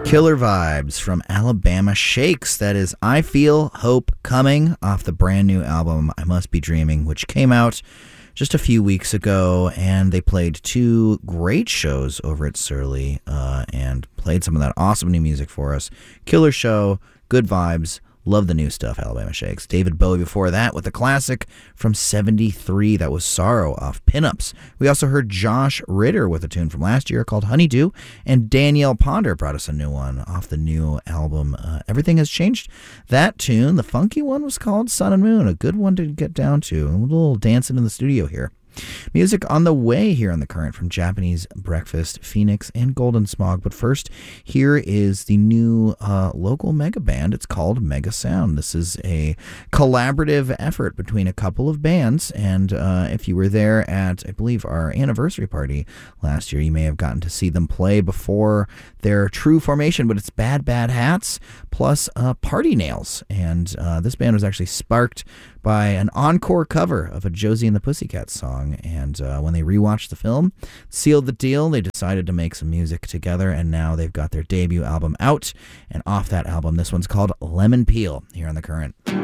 Killer Vibes from Alabama Shakes. That is I Feel Hope Coming off the brand new album I Must Be Dreaming, which came out just a few weeks ago, and they played two great shows over at Surly and played some of that awesome new music for us. Killer show, good vibes. Love the new stuff, Alabama Shakes. David Bowie before that with a classic from 73. That was Sorrow off Pinups. We also heard Josh Ritter with a tune from last year called Honeydew. And Danielle Ponder brought us a new one off the new album Everything Has Changed. That tune, the funky one, was called Sun and Moon. A good one to get down to. A little dancing in the studio here. Music on the way here on The Current from Japanese Breakfast, Phoenix, and Golden Smog. But first, here is the new local mega band. It's called Mega Sound. This is a collaborative effort between a couple of bands. And if you were there at, I believe, our anniversary party last year, you may have gotten to see them play before their true formation. But it's Bad Bad Hats plus Party Nails. And this band was actually sparked by an encore cover of a Josie and the Pussycats song. And when they rewatched the film, sealed the deal, they decided to make some music together, and now they've got their debut album out. And off that album, this one's called Lemon Peel here on The Current.